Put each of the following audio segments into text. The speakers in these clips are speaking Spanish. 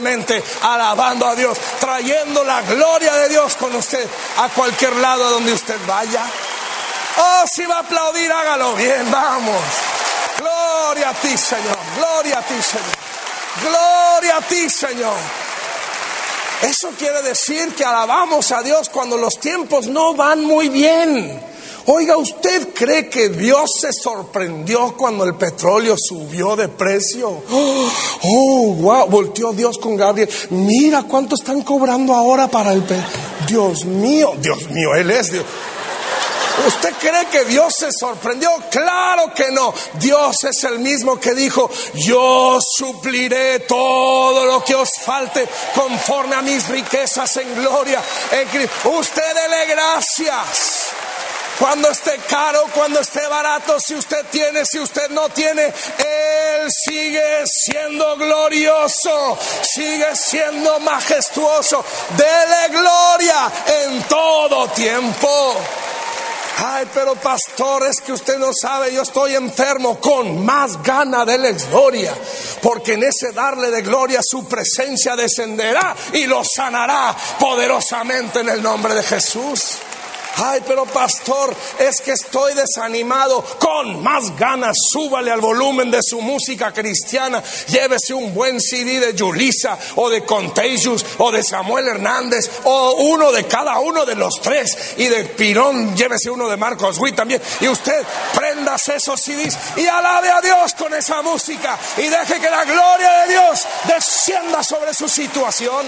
alabando a Dios, trayendo la gloria de Dios con usted a cualquier lado a donde usted vaya. Oh, si va a aplaudir, hágalo bien, vamos. Gloria a ti, Señor, gloria a ti, Señor, gloria a ti, Señor. Eso quiere decir que alabamos a Dios cuando los tiempos no van muy bien. Oiga, ¿usted cree que Dios se sorprendió cuando el petróleo subió de precio? Oh, wow, volteó Dios con Gabriel. Mira cuánto están cobrando ahora para el petróleo. Dios mío, Él es Dios. ¿Usted cree que Dios se sorprendió? Claro que no. Dios es el mismo que dijo: yo supliré todo lo que os falte conforme a mis riquezas en gloria en Cristo. Usted dele gracias. Cuando esté caro, cuando esté barato, si usted tiene, si usted no tiene, Él sigue siendo glorioso, sigue siendo majestuoso. Dele gloria en todo tiempo. Ay, pero pastor, es que usted no sabe, yo estoy enfermo. Con más gana dele gloria, porque en ese darle de gloria su presencia descenderá y lo sanará poderosamente en el nombre de Jesús. Ay, pero pastor, es que estoy desanimado. Con más ganas súbale al volumen de su música cristiana. Llévese un buen CD de Yulisa o de Contagious o de Samuel Hernández, o uno de cada uno de los tres. Y de Pirón llévese uno de Marcos Witt también. Y usted préndase esos CDs y alabe a Dios con esa música, y deje que la gloria de Dios descienda sobre su situación.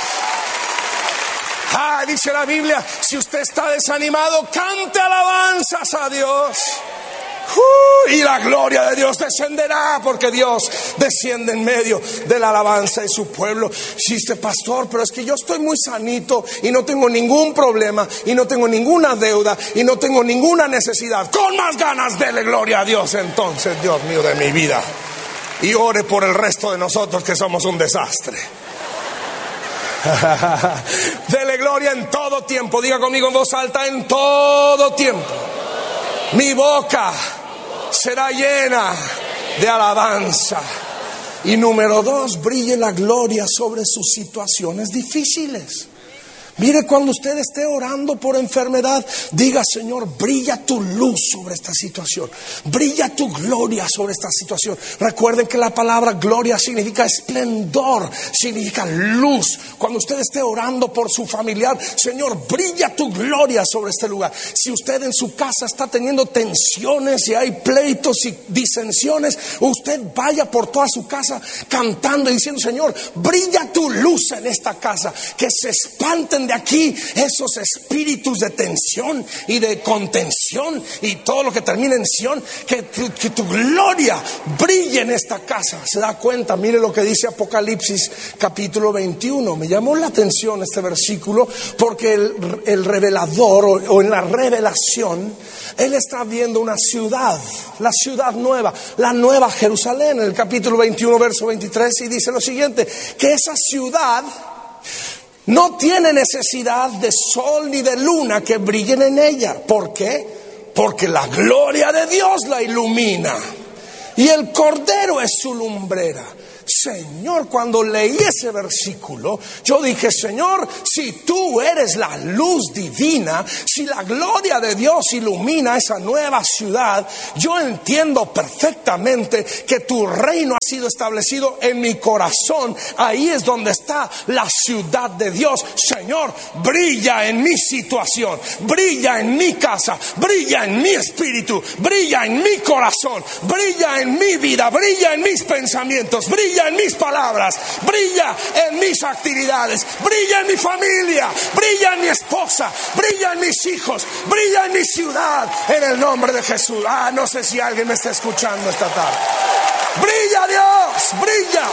Dice la Biblia, si usted está desanimado, cante alabanzas a Dios. Y la gloria de Dios descenderá, porque Dios desciende en medio de la alabanza de su pueblo. Si usted, pastor, pero es que yo estoy muy sanito y no tengo ningún problema y no tengo ninguna deuda y no tengo ninguna necesidad. Con más ganas dele gloria a Dios entonces, Dios mío de mi vida. Y ore por el resto de nosotros que somos un desastre. Dele gloria en todo tiempo. Diga conmigo en voz alta: en todo tiempo mi boca será llena de alabanza. Y número 2, brille la gloria sobre sus situaciones difíciles. Mire, cuando usted esté orando por enfermedad, diga: Señor, brilla tu luz sobre esta situación, brilla tu gloria sobre esta situación. Recuerden que la palabra gloria significa esplendor, significa luz. Cuando usted esté orando por su familiar, Señor, brilla tu gloria sobre este lugar. Si usted en su casa está teniendo tensiones y hay pleitos y disensiones, usted vaya por toda su casa cantando y diciendo: Señor, brilla tu luz en esta casa, que se espanten de aquí esos espíritus de tensión y de contención y todo lo que termina en sion. Que tu gloria brille en esta casa. ¿Se da cuenta? Mire lo que dice Apocalipsis capítulo 21. Me llamó la atención este versículo, porque el revelador, o en la revelación, él está viendo una ciudad, la ciudad nueva, la nueva Jerusalén, en el capítulo 21 verso 23, y dice lo siguiente: que esa ciudad no tiene necesidad de sol ni de luna que brillen en ella. ¿Por qué? Porque la gloria de Dios la ilumina y el Cordero es su lumbrera. Señor, cuando leí ese versículo, yo dije: Señor, si tú eres la luz divina, si la gloria de Dios ilumina esa nueva ciudad, yo entiendo perfectamente que tu reino ha sido establecido en mi corazón. Ahí es donde está la ciudad de Dios. Señor, brilla en mi situación, brilla en mi casa, brilla en mi espíritu, brilla en mi corazón, brilla en mi vida, brilla en mis pensamientos, brilla en mis palabras, brilla en mis actividades, brilla en mi familia, brilla en mi esposa, brilla en mis hijos, brilla en mi ciudad, en el nombre de Jesús. No sé si alguien me está escuchando esta tarde. Brilla Dios, brilla,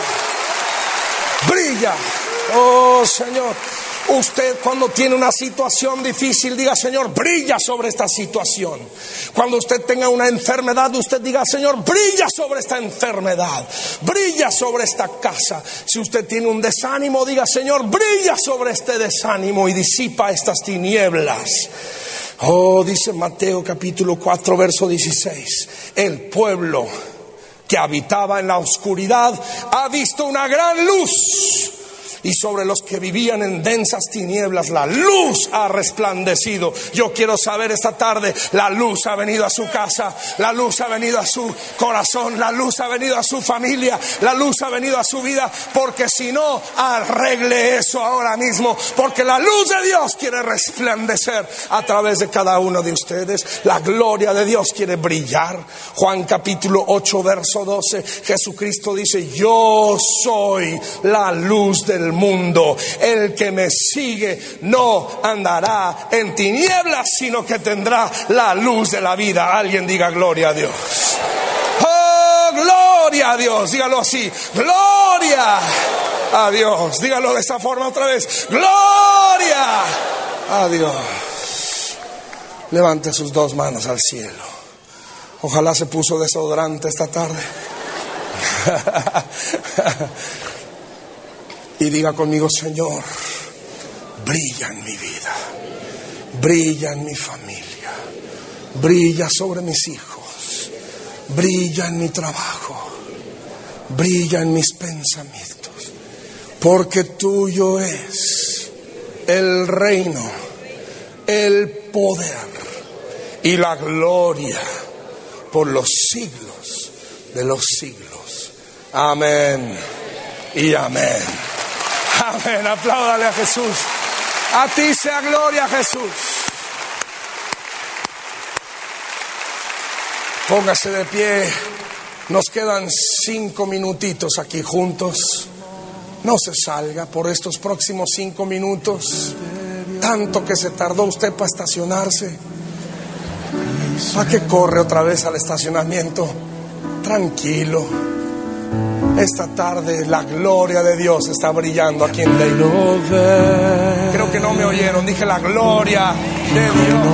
brilla. Oh Señor, usted cuando tiene una situación difícil, diga: Señor, brilla sobre esta situación. Cuando usted tenga una enfermedad, usted diga: Señor, brilla sobre esta enfermedad, brilla sobre esta casa. Si usted tiene un desánimo, diga: Señor, brilla sobre este desánimo y disipa estas tinieblas. Oh, dice Mateo capítulo 4 verso 16: el pueblo que habitaba en la oscuridad ha visto una gran luz. y sobre los que vivían en densas tinieblas la luz ha resplandecido. Yo quiero saber esta tarde, la luz ha venido a su casa, la luz ha venido a su corazón, la luz ha venido a su familia, la luz ha venido a su vida, porque si no, arregle eso ahora mismo, porque la luz de Dios quiere resplandecer a través de cada uno de ustedes. La gloria de Dios quiere brillar. Juan capítulo 8 verso 12, Jesucristo dice: yo soy la luz del mundo, el que me sigue no andará en tinieblas, sino que tendrá la luz de la vida. Alguien diga gloria a Dios. Oh, gloria a Dios, dígalo así, gloria a Dios, dígalo de esta forma otra vez, gloria a Dios. Levante sus dos manos al cielo. Ojalá se puso desodorante esta tarde. Y diga conmigo: Señor, brilla en mi vida, brilla en mi familia, brilla sobre mis hijos, brilla en mi trabajo, brilla en mis pensamientos, porque tuyo es el reino, el poder y la gloria por los siglos de los siglos. Amén y amén. Amén. Apláudale a Jesús. A ti sea gloria, Jesús. Póngase de pie. Nos quedan 5 minutitos aquí juntos. No se salga por estos próximos 5 minutos. Tanto que se tardó usted para estacionarse. ¿Para qué corre otra vez al estacionamiento? Tranquilo. Esta tarde la gloria de Dios está brillando aquí en Leyland. Creo que no me oyeron. Dije la gloria de Dios.